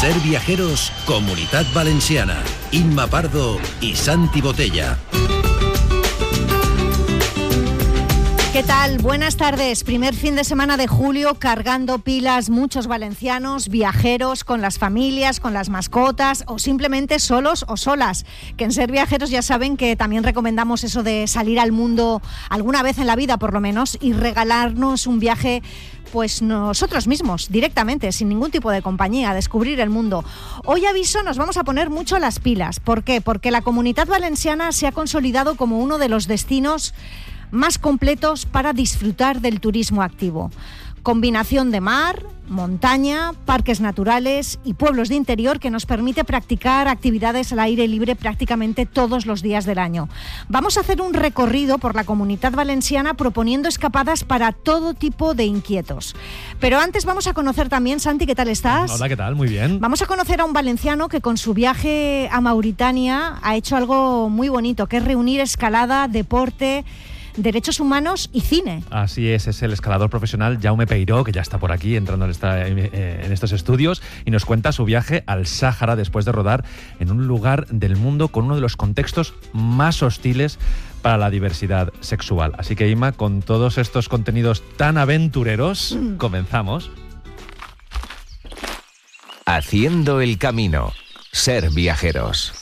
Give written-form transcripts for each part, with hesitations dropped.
Ser Viajeros, Comunitat Valenciana. Inma Pardo y Santi Botella. ¿Qué tal? Buenas tardes. Primer fin de semana de julio, cargando pilas muchos valencianos, viajeros, con las familias, con las mascotas o simplemente solos o solas. Que en Ser Viajeros ya saben que también recomendamos eso de salir al mundo alguna vez en la vida por lo menos y regalarnos un viaje pues nosotros mismos, directamente, sin ningún tipo de compañía, a descubrir el mundo. Hoy aviso, nos vamos a poner mucho las pilas. ¿Por qué? Porque la Comunitat Valenciana se ha consolidado como uno de los destinos más completos para disfrutar del turismo activo. Combinación de mar, montaña, parques naturales y pueblos de interior que nos permite practicar actividades al aire libre prácticamente todos los días del año. Vamos a hacer un recorrido por la Comunitat Valenciana proponiendo escapadas para todo tipo de inquietos. Pero antes vamos a conocer también, Santi, ¿qué tal estás? Hola, ¿qué tal? Muy bien. Vamos a conocer a un valenciano que con su viaje a Mauritania ha hecho algo muy bonito, que es reunir escalada, deporte, derechos humanos y cine. Así es el escalador profesional Jaume Peiró, que ya está por aquí entrando en estos estudios y nos cuenta su viaje al Sáhara después de rodar en un lugar del mundo con uno de los contextos más hostiles para la diversidad sexual. Así que, Ima, con todos estos contenidos tan aventureros, comenzamos. Haciendo el camino. Ser Viajeros.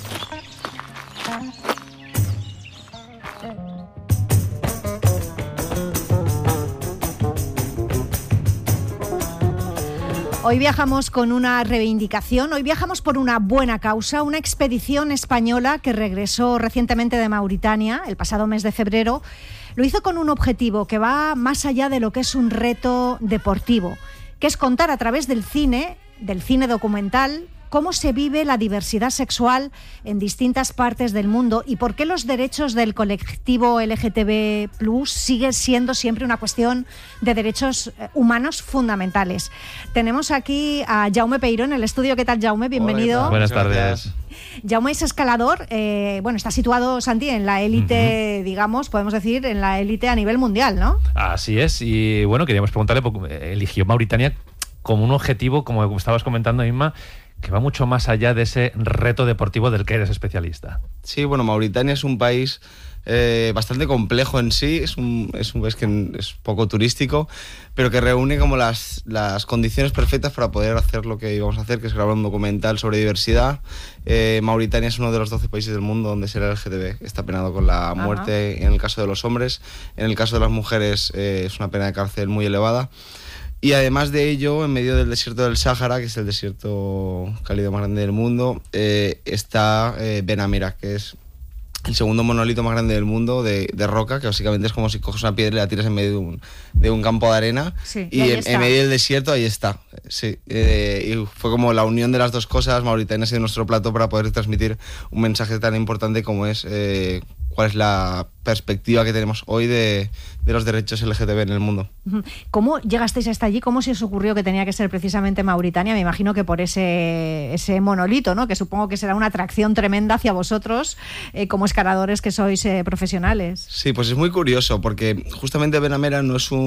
Hoy viajamos con una reivindicación, hoy viajamos por una buena causa, una expedición española que regresó recientemente de Mauritania, el pasado mes de febrero. Lo hizo con un objetivo que va más allá de lo que es un reto deportivo, que es contar a través del cine documental, cómo se vive la diversidad sexual en distintas partes del mundo y por qué los derechos del colectivo LGTB+ sigue siendo siempre una cuestión de derechos humanos fundamentales. Tenemos aquí a Jaume Peiró en el estudio. ¿Qué tal, Jaume? Bienvenido. Hola, buenas tardes. Jaume es escalador, está situado, Santi, en la élite, digamos, podemos decir, en la élite a nivel mundial, ¿no? Así es, y bueno, queríamos preguntarle, porque eligió Mauritania como un objetivo, como estabas comentando, Inma, que va mucho más allá de ese reto deportivo del que eres especialista. Sí, bueno, Mauritania es un país bastante complejo en sí, es un país que es poco turístico, pero que reúne como las condiciones perfectas para poder hacer lo que íbamos a hacer, que es grabar un documental sobre diversidad. Mauritania es uno de los 12 países del mundo donde ser LGTB está penado con la muerte. En el caso de los hombres. En el caso de las mujeres es una pena de cárcel muy elevada. Y además de ello, en medio del desierto del Sáhara, que es el desierto cálido más grande del mundo, está Ben Amira, que es el segundo monolito más grande del mundo de roca, que básicamente es como si coges una piedra y la tiras en medio de un campo de arena. Sí, y en medio del desierto ahí está. Sí, y fue como la unión de las dos cosas. Mauritania ha sido nuestro plato para poder transmitir un mensaje tan importante como es cuál es la perspectiva que tenemos hoy de los derechos LGTB en el mundo. ¿Cómo llegasteis hasta allí? ¿Cómo se os ocurrió que tenía que ser precisamente Mauritania? Me imagino que por ese monolito, ¿no? Que supongo que será una atracción tremenda hacia vosotros como escaladores que sois profesionales. Sí, pues es muy curioso porque justamente Ben Amira no es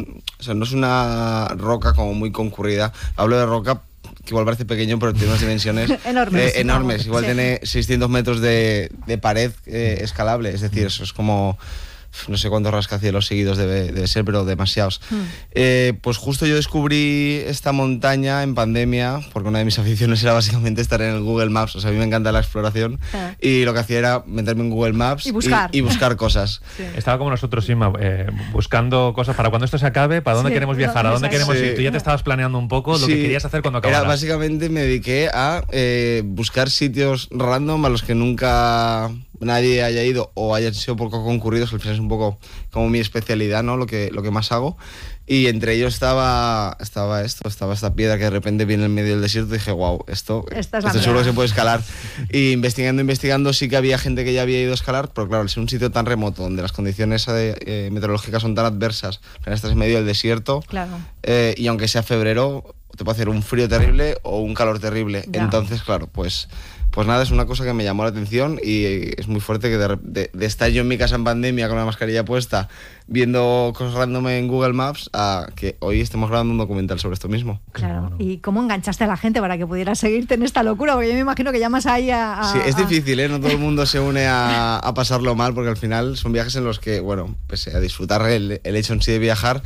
una roca como muy concurrida. Hablo de roca que igual parece pequeño, pero tiene unas dimensiones enormes. Igual tiene 600 metros de pared escalable, es decir, eso es como no sé cuántos rascacielos seguidos debe ser, pero demasiados. Pues justo yo descubrí esta montaña en pandemia, porque una de mis aficiones era básicamente estar en el Google Maps. O sea, a mí me encanta la exploración y lo que hacía era meterme en Google Maps y buscar cosas. Sí. Estaba como nosotros, Inma, buscando cosas para cuando esto se acabe, para dónde queremos viajar, a dónde queremos ir. Tú ya te estabas planeando un poco lo que querías hacer cuando acabara. Básicamente me dediqué a buscar sitios random a los que nunca nadie haya ido o hayan sido poco concurridos, que al final es un poco como mi especialidad, ¿no? Lo que más hago. Y entre ellos estaba esta piedra que de repente viene en medio del desierto y dije, wow, esto seguro que se puede escalar. Y investigando sí que había gente que ya había ido a escalar, pero claro, al ser un sitio tan remoto, donde las condiciones meteorológicas son tan adversas, estás en medio del desierto, claro. Y aunque sea febrero, te puede hacer un frío terrible o un calor terrible. Ya. Entonces, claro, pues Pues nada, es una cosa que me llamó la atención y es muy fuerte que de estar yo en mi casa en pandemia con la mascarilla puesta, viendo cosas random en Google Maps, a que hoy estemos grabando un documental sobre esto mismo. Claro. ¿Y cómo enganchaste a la gente para que pudiera seguirte en esta locura? Porque yo me imagino que llamas ahí Sí, es difícil, ¿eh? No todo el mundo se une a pasarlo mal, porque al final son viajes en los que, bueno, pese a disfrutar el hecho en sí de viajar,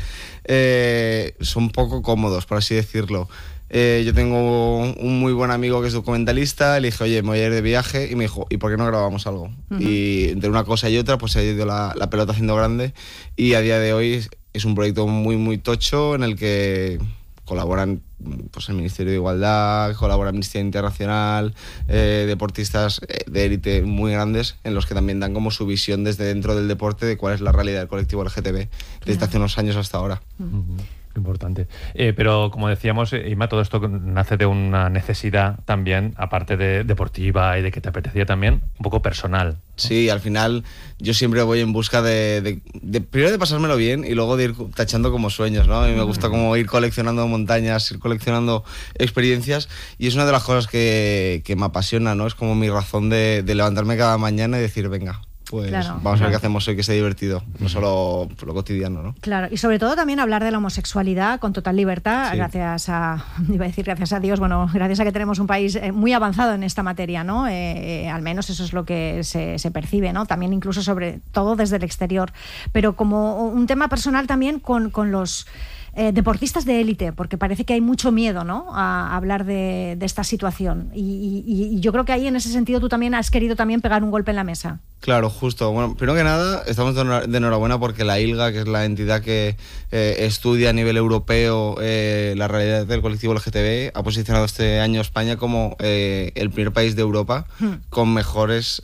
son poco cómodos, por así decirlo. Yo tengo un muy buen amigo que es documentalista, le dije, oye, me voy a ir de viaje, y me dijo, ¿y por qué no grabamos algo? Uh-huh. Y entre una cosa y otra, pues se ha ido la pelota haciendo grande, y a día de hoy es un proyecto muy, muy tocho en el que colaboran pues el Ministerio de Igualdad, colabora Amnistía Internacional, deportistas de élite muy grandes, en los que también dan como su visión desde dentro del deporte de cuál es la realidad del colectivo LGTB desde hace unos años hasta ahora. Uh-huh. Importante. Pero como decíamos, Inma, todo esto nace de una necesidad también, aparte de deportiva y de que te apetecía también, un poco personal, ¿no? Sí, al final yo siempre voy en busca de primero de pasármelo bien y luego de ir tachando como sueños, ¿no? A mí me gusta como ir coleccionando montañas, ir coleccionando experiencias, y es una de las cosas que me apasiona, ¿no? Es como mi razón de levantarme cada mañana y decir, venga, pues claro, vamos a ver qué hacemos hoy que sea divertido, no solo lo cotidiano, ¿no? Claro, y sobre todo también hablar de la homosexualidad con total libertad, sí. Gracias a Dios, bueno, gracias a que tenemos un país muy avanzado en esta materia, ¿no? Al menos eso es lo que se percibe, ¿no? También incluso sobre todo desde el exterior, pero como un tema personal también con los deportistas de élite, porque parece que hay mucho miedo, ¿no?, a hablar de esta situación, y yo creo que ahí en ese sentido tú también has querido también pegar un golpe en la mesa. Claro, justo. Bueno, primero que nada, estamos de enhorabuena porque la ILGA, que es la entidad que estudia a nivel europeo la realidad del colectivo LGTB, ha posicionado este año a España como el primer país de Europa con mejores...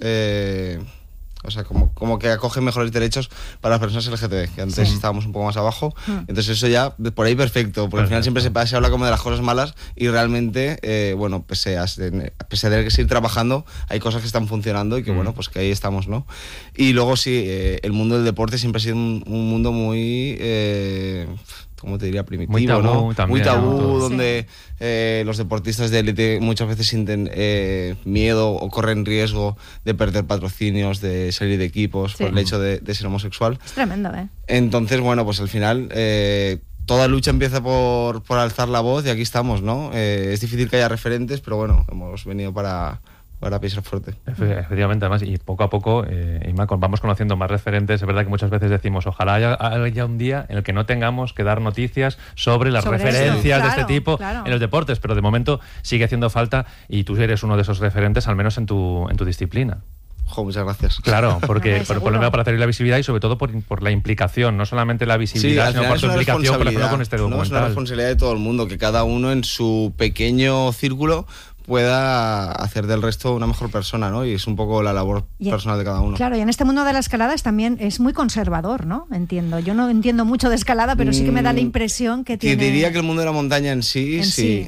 o sea, como que acoge mejores derechos para las personas LGTB, que antes estábamos un poco más abajo. Entonces eso ya, por ahí perfecto, porque al final siempre se habla como de las cosas malas, y realmente, bueno, pese a tener que seguir trabajando, hay cosas que están funcionando y que, bueno, pues que ahí estamos, ¿no? Y luego sí, el mundo del deporte siempre ha sido un mundo muy... ¿cómo te diría? Primitivo, muy tabú, ¿no? También, muy tabú, ¿no? Donde los deportistas de élite muchas veces sienten miedo o corren riesgo de perder patrocinios, de salir de equipos por el hecho de ser homosexual. Es tremendo, ¿eh? Entonces, bueno, pues al final toda lucha empieza por alzar la voz, y aquí estamos, ¿no? Es difícil que haya referentes, pero bueno, hemos venido para pisar fuerte. Efectivamente, además, y poco a poco, Inma, vamos conociendo más referentes. Es verdad que muchas veces decimos, ojalá haya un día en el que no tengamos que dar noticias sobre las referencias de este tipo en los deportes, pero de momento sigue haciendo falta, y tú eres uno de esos referentes, al menos en tu disciplina. Muchas gracias. Claro, porque por lo menos para hacer la visibilidad, y sobre todo por la implicación, no solamente la visibilidad, sino por su implicación, por ejemplo, con este documental. ¿No? Es una responsabilidad de todo el mundo, que cada uno en su pequeño círculo pueda hacer del resto una mejor persona, ¿no? Y es un poco la labor personal de cada uno. Claro, y en este mundo de la escalada también es muy conservador, ¿no? Entiendo. Yo no entiendo mucho de escalada, pero sí que me da la impresión que tiene... Diría que el mundo de la montaña en sí.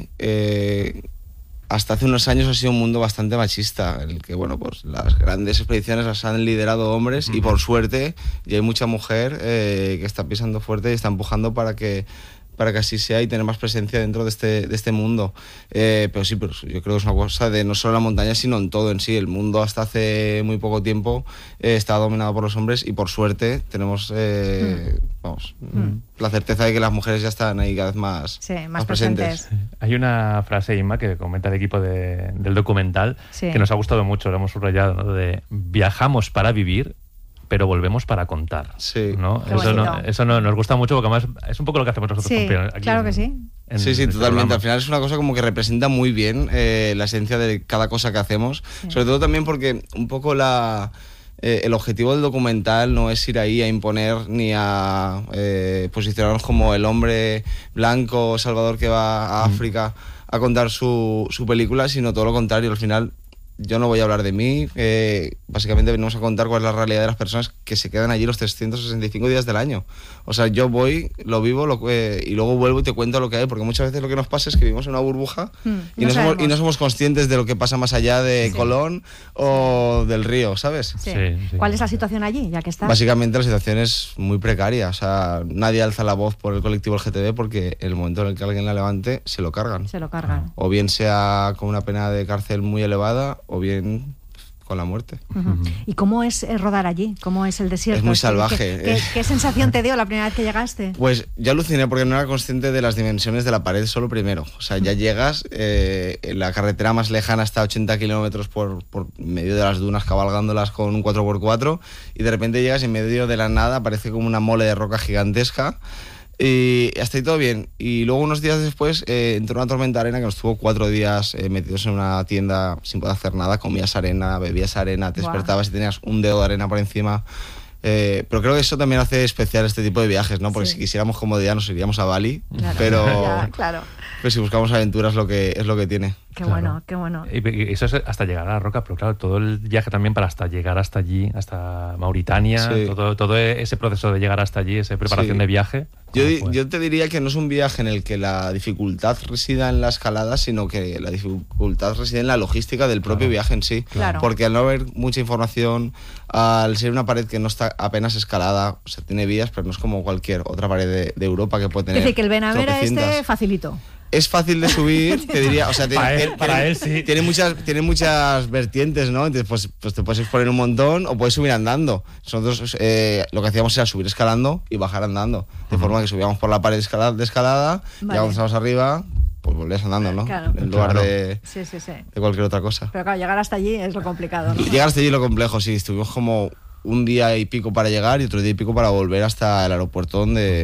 Hasta hace unos años ha sido un mundo bastante machista, en el que, bueno, pues las grandes expediciones las han liderado hombres, y por suerte ya hay mucha mujer que está pisando fuerte y está empujando para que así sea y tener más presencia dentro de este mundo. Pero yo creo que es una cosa de no solo la montaña, sino en todo en sí. El mundo hasta hace muy poco tiempo estaba dominado por los hombres, y por suerte tenemos la certeza de que las mujeres ya están ahí cada vez más presentes. Hay una frase, Inma, que comenta el equipo del documental, que nos ha gustado mucho, lo hemos subrayado, ¿no? De viajamos para vivir, pero volvemos para contar. Sí. ¿No? Eso nos gusta mucho, porque además es un poco lo que hacemos nosotros. Aquí, claro que sí. Sí, totalmente. Programa. Al final es una cosa como que representa muy bien la esencia de cada cosa que hacemos. Sí. Sobre todo también porque un poco el objetivo del documental no es ir ahí a imponer ni a posicionarnos como el hombre blanco salvador que va a África a contar su película, sino todo lo contrario. Al final, yo no voy a hablar de mí, básicamente venimos a contar cuál es la realidad de las personas que se quedan allí los 365 días del año. O sea, yo voy, lo vivo y luego vuelvo y te cuento lo que hay, porque muchas veces lo que nos pasa es que vivimos en una burbuja y no somos conscientes de lo que pasa más allá de Colón o del río, ¿sabes? Sí. ¿Cuál es la situación allí, ya que estás? Básicamente la situación es muy precaria. O sea, nadie alza la voz por el colectivo LGTB, porque en el momento en el que alguien la levante, se lo cargan. Se lo cargan. O bien sea con una pena de cárcel muy elevada, o bien con la muerte. ¿Y cómo es rodar allí? ¿Cómo es el desierto? Es muy salvaje. ¿Qué sensación te dio la primera vez que llegaste? Pues yo aluciné porque no era consciente de las dimensiones de la pared solo primero. O sea, ya llegas, la carretera más lejana está a 80 kilómetros por medio de las dunas, cabalgándolas con un 4x4, y de repente llegas y en medio de la nada aparece como una mole de roca gigantesca. Y hasta ahí todo bien. Y luego unos días después entró una tormenta de arena que nos tuvo 4 días metidos en una tienda sin poder hacer nada. Comías arena, bebías arena, te despertabas y tenías un dedo de arena por encima. Pero creo que eso también hace especial este tipo de viajes, ¿no? Porque si quisiéramos comodidad nos iríamos a Bali, claro. Pero, claro. Pero si buscamos aventuras es lo que tiene. Qué bueno, qué bueno. Y eso es hasta llegar a la roca, pero claro, todo el viaje también para hasta llegar hasta allí, hasta Mauritania, todo ese proceso de llegar hasta allí, esa preparación de viaje. Yo te diría que no es un viaje en el que la dificultad resida en la escalada, sino que la dificultad reside en la logística del propio viaje en sí. Claro. Porque al no haber mucha información, al ser una pared que no está apenas escalada, o sea, tiene vías, pero no es como cualquier otra pared de Europa que puede tener. Es decir, que el Benavera facilito. Es fácil de subir, te diría, o sea, para él sí. Tiene muchas vertientes, ¿no? Entonces, pues te puedes exponer un montón o puedes subir andando. Nosotros lo que hacíamos era subir escalando y bajar andando, de forma que subíamos por la pared de escalada, y cuando estábamos arriba, pues volvías andando, ¿no? Claro. En lugar de cualquier otra cosa. Pero claro, llegar hasta allí es lo complicado, ¿no? Llegar hasta allí es lo complejo, sí. Estuvimos como un día y pico para llegar y otro día y pico para volver hasta el aeropuerto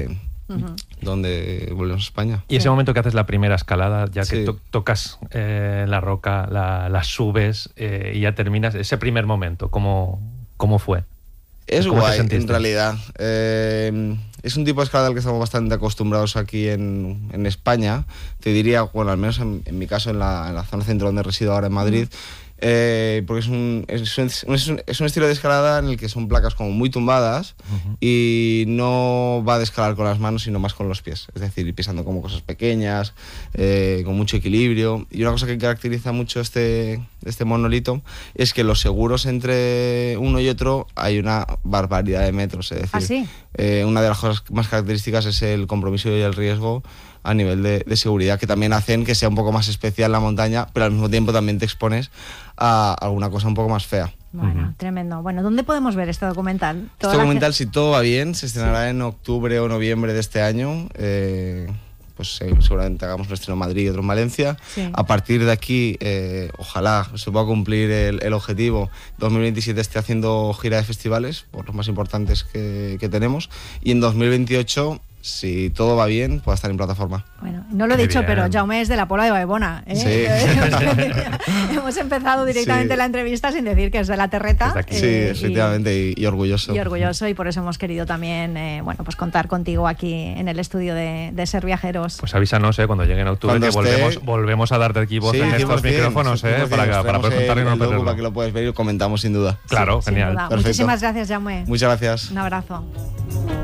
donde volvemos a España. Y ese momento que haces la primera escalada, ya que tocas la roca, la subes y ya terminas, ese primer momento, ¿cómo fue? Es guay, en realidad. Es un tipo de escalada al que estamos bastante acostumbrados aquí en España. Te diría, bueno, al menos en mi caso, en la zona centro donde resido ahora en Madrid, porque es un estilo de escalada en el que son placas como muy tumbadas y no va de escalar con las manos sino más con los pies, es decir, pisando como cosas pequeñas, con mucho equilibrio. Y una cosa que caracteriza mucho este monolito es que los seguros entre uno y otro hay una barbaridad de metros, es decir, una de las cosas más características es el compromiso y el riesgo a nivel de seguridad, que también hacen que sea un poco más especial la montaña, pero al mismo tiempo también te expones a alguna cosa un poco más fea. Bueno, tremendo. Bueno, ¿dónde podemos ver este documental? Este documental, si todo va bien, se estrenará en octubre o noviembre de este año. Pues seguramente hagamos un estreno en Madrid y otro en Valencia. Sí. A partir de aquí, ojalá se pueda cumplir el objetivo. 2027 esté haciendo gira de festivales, por los más importantes que tenemos. Y en 2028... si todo va bien, pueda estar en plataforma. Bueno, no lo he dicho, pero Jaume es de la Pola de Vallbona, ¿eh? Sí. Hemos empezado directamente la entrevista sin decir que es de la Terreta. Sí, efectivamente, y orgulloso. Y orgulloso, y por eso hemos querido también pues contar contigo aquí en el estudio de Ser Viajeros. Pues avísanos, cuando llegue en octubre, que volvemos a darte aquí voz en estos micrófonos, para poder contar y no perderlo. Para que lo puedas ver y lo comentamos sin duda. Claro, genial. Muchísimas gracias, Jaume. Muchas gracias. Un abrazo.